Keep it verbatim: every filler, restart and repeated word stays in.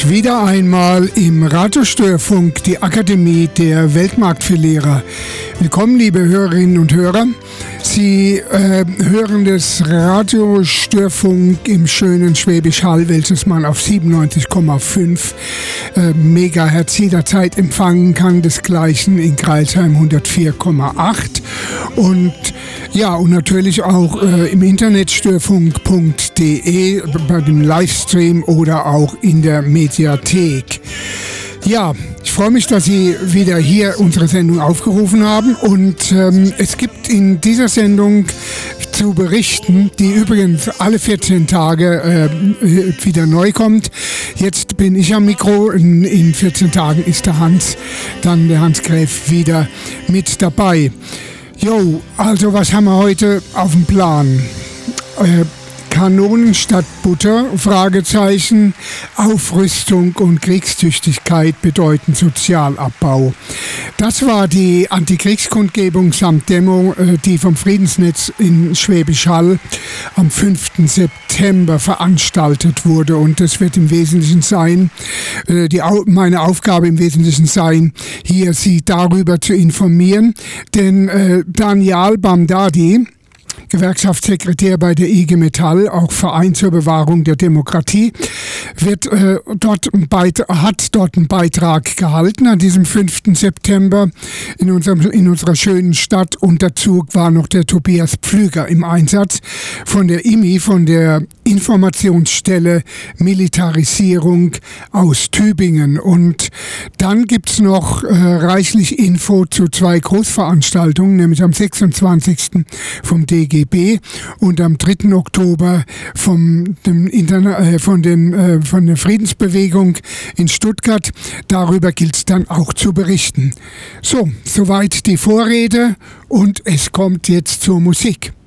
Und wieder einmal im Radiostörfunk, die Akademie der Weltmarktverlierer. Willkommen, liebe Hörerinnen und Hörer. Sie äh, hören das Radiostörfunk im schönen Schwäbisch Hall, welches man auf siebenundneunzig Komma fünf äh, Megahertz jederzeit empfangen kann. Desgleichen in Crailsheim hundertvier Komma acht. Und ja, und natürlich auch äh, im Internet störfunk punkt de bei dem Livestream oder auch in der Mediathek. Ja, ich freue mich, dass Sie wieder hier unsere Sendung aufgerufen haben und ähm, es gibt in dieser Sendung zu berichten, die übrigens alle vierzehn Tage äh, wieder neu kommt. Jetzt bin ich am Mikro, in, in vierzehn Tagen ist der Hans, dann der Hans Gräf wieder mit dabei. Jo, also was haben wir heute auf dem Plan? Äh, Kanonen statt Butter, Fragezeichen, Aufrüstung und Kriegstüchtigkeit bedeuten Sozialabbau. Das war die Antikriegskundgebung samt Demo, die vom Friedensnetz in Schwäbisch Hall am fünften September veranstaltet wurde. Und das wird im Wesentlichen sein, die, meine Aufgabe im Wesentlichen sein, hier Sie darüber zu informieren. Denn äh, Daniel Bamdadi, Gewerkschaftssekretär bei der I G Metall, auch Verein zur Bewahrung der Demokratie, wird, äh, dort Beit- hat dort einen Beitrag gehalten an diesem fünften September in, unserem, in unserer schönen Stadt. Und dazu war noch der Tobias Pflüger im Einsatz von der I M I, von der Informationsstelle Militarisierung aus Tübingen. Und dann gibt's noch äh, reichlich Info zu zwei Großveranstaltungen, nämlich am sechsundzwanzigsten vom D G B und am dritten Oktober vom, dem Interna- äh, von, den, äh, von der Friedensbewegung in Stuttgart. Darüber gilt es dann auch zu berichten. So, soweit die Vorrede und es kommt jetzt zur Musik.